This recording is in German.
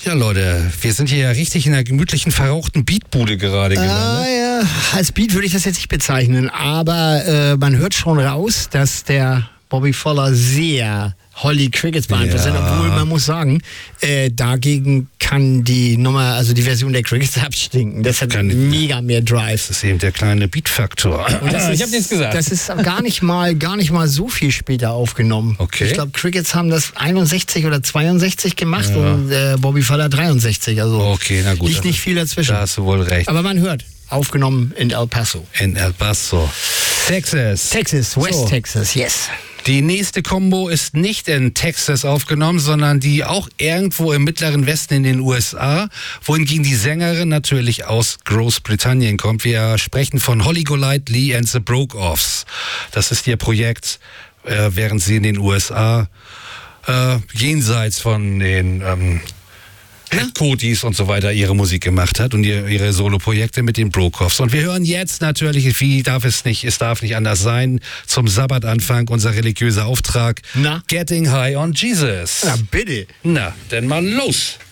Ja, Leute, wir sind hier ja richtig in einer gemütlichen, verrauchten Beatbude gerade gelandet. Ja, als Beat würde ich das jetzt nicht bezeichnen, aber man hört schon raus, dass der Bobby Fuller sehr Holly Crickets beeinflusst sind, obwohl man muss sagen, dagegen kann die Nummer, also die Version der Crickets abstinken. Das hat mega mehr Drive. Das ist eben der kleine Beat-Faktor. Und das ich hab nichts gesagt. Das ist gar nicht mal so viel später aufgenommen. Okay. Ich glaube, Crickets haben das 61 oder 62 gemacht und Bobby Fuller 63. Also Okay, na gut. liegt nicht viel dazwischen. Da hast du wohl recht. Aber man hört, aufgenommen in El Paso. In El Paso, Texas. West Texas, yes. Die nächste Combo ist nicht in Texas aufgenommen, sondern die auch irgendwo im mittleren Westen in den USA, wohingegen die Sängerin natürlich aus Großbritannien kommt. Wir sprechen von Holly Golightly and the Broke-Offs. Das ist ihr Projekt, während sie in den USA jenseits von den Codys und so weiter ihre Musik gemacht hat und ihre Solo-Projekte mit den Broke-Offs. Und wir hören jetzt natürlich, es darf nicht anders sein, zum Sabbatanfang unser religiöser Auftrag. Na? Getting High on Jesus. Na bitte. Na, denn mal los.